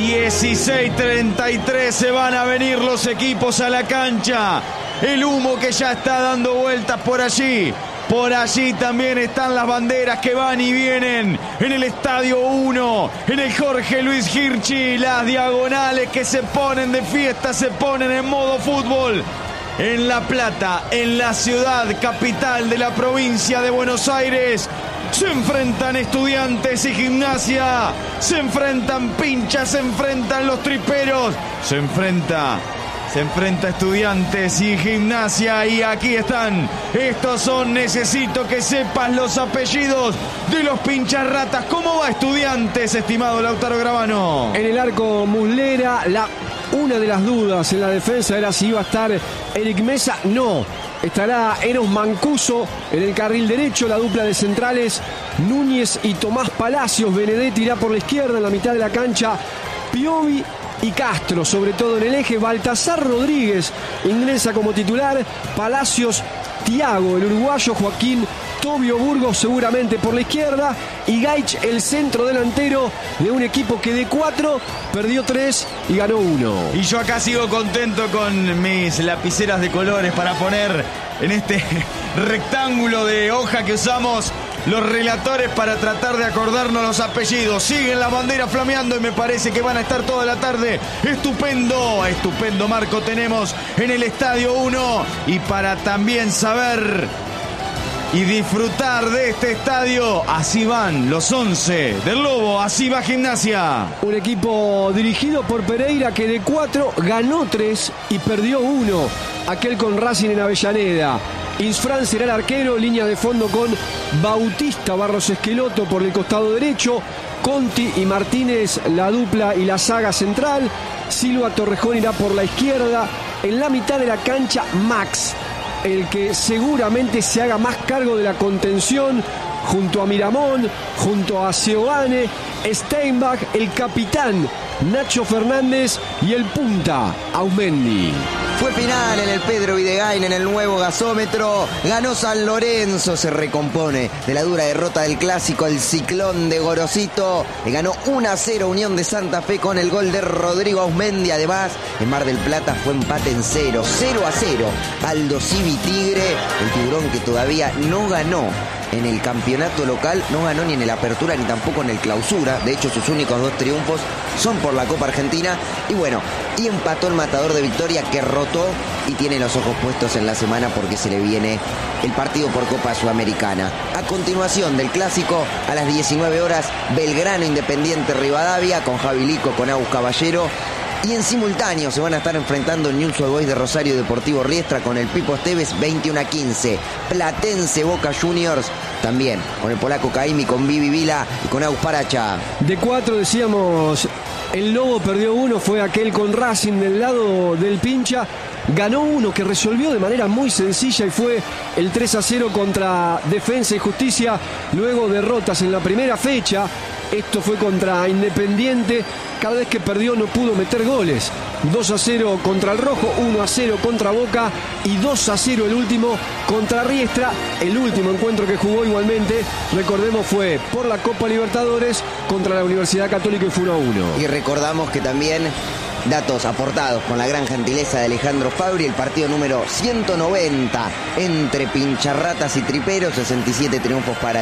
16:33 se van a venir los equipos a la cancha. El humo que ya está dando vueltas por allí. Por allí también están las banderas que van y vienen en el Estadio 1, en el Jorge Luis Hirschi. Las diagonales que se ponen de fiesta, se ponen en modo fútbol. En La Plata, en la ciudad capital de la provincia de Buenos Aires, se enfrentan Estudiantes y Gimnasia, se enfrentan Pinchas, se enfrentan los triperos, se enfrenta Estudiantes y Gimnasia, y aquí están. Estos son, necesito que sepas los apellidos de los pincharratas. ¿Cómo va Estudiantes, estimado Lautaro Gravano? En el arco Muslera, una de las dudas en la defensa era si iba a estar Eric Mesa. No, estará Eros Mancuso en el carril derecho. La dupla de centrales, Núñez y Tomás Palacios. Benedetti irá por la izquierda, en la mitad de la cancha Piovi y Castro, sobre todo en el eje. Baltasar Rodríguez ingresa como titular. Palacios, Thiago, el uruguayo, Joaquín Tobio Burgos seguramente por la izquierda, y Gaich, el centro delantero de un equipo que de 4 perdió 3 y ganó 1. Y yo acá sigo contento con mis lapiceras de colores para poner en este rectángulo de hoja que usamos los relatores para tratar de acordarnos los apellidos. Siguen las banderas flameando y me parece que van a estar toda la tarde. Estupendo marco tenemos en el Estadio 1. Y para también saber y disfrutar de este estadio, así van los 11 del Lobo, así va Gimnasia. Un equipo dirigido por Pereira que de 4 ganó 3 y perdió 1. Aquel con Racing en Avellaneda. Insfrán será el arquero, línea de fondo con Bautista, Barros Esqueloto por el costado derecho, Conti y Martínez la dupla y la saga central, Silva Torrejón irá por la izquierda, en la mitad de la cancha Max, el que seguramente se haga más cargo de la contención, junto a Miramón, junto a Seoane, Steinbach, el capitán Nacho Fernández y el punta Aumendi. Fue final en el Pedro Videgain, en el nuevo gasómetro. Ganó San Lorenzo, se recompone de la dura derrota del clásico, el Ciclón de Gorosito. Le ganó 1-0 Unión de Santa Fe con el gol de Rodrigo Aumendi. Además, en Mar del Plata fue empate en 0-0. Aldo Civi Tigre, el tiburón que todavía no ganó en el campeonato local, no ganó ni en el Apertura ni tampoco en el Clausura. De hecho, sus únicos 2 triunfos son por la Copa Argentina. Y empató el Matador de Victoria, que rotó y tiene los ojos puestos en la semana porque se le viene el partido por Copa Sudamericana. A continuación del clásico, a las 19 horas, Belgrano Independiente Rivadavia, con Javi Lico, con Agus Caballero. Y en simultáneo se van a estar enfrentando el Newell's Old Boys de Rosario Deportivo Riestra con el Pipo Esteves, 21-15. Platense Boca Juniors, también con el polaco Caimi, con Vivi Vila y con Agus Paracha. De 4 decíamos, el Lobo perdió 1, fue aquel con Racing del lado del Pincha. Ganó 1 que resolvió de manera muy sencilla y fue el 3-0 contra Defensa y Justicia. Luego derrotas en la primera fecha. Esto fue contra Independiente. Cada vez que perdió no pudo meter goles. 2-0 contra el Rojo, 1-0 contra Boca y 2-0 el último contra Riestra. El último encuentro que jugó igualmente, recordemos, fue por la Copa Libertadores contra la Universidad Católica y fue 1-1. Y recordamos que también datos aportados con la gran gentileza de Alejandro Fabri, el partido número 190 entre pincharratas y triperos, 67 triunfos para